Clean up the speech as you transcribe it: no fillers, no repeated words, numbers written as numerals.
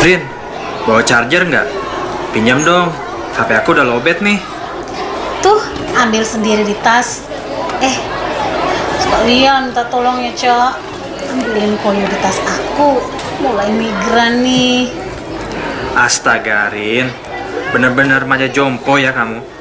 Rin, bawa charger nggak? Pinjam dong, HP aku udah lowbat nih. Tuh, ambil sendiri di tas. Sekalian minta tolong ya, Cak. Ambilin koyo di tas aku. Mulai migran nih. Astaga, Rin. Bener-bener remaja jompo ya kamu.